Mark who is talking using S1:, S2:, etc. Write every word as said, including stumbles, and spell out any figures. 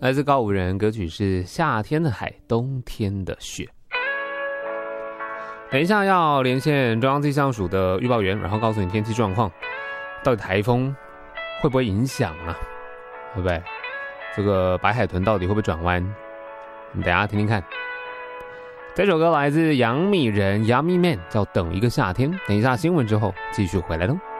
S1: 来自告五人，歌曲是《夏天的海，冬天的雪》。等一下要连线中央气象署的预报员，然后告诉你天气状况，到底台风会不会影响啊？对不对？这个白海豚到底会不会转弯？我们等一下听听看。这首歌来自杨幂人 Yummy Man， 叫《等一个夏天》。等一下新闻之后继续回来喽。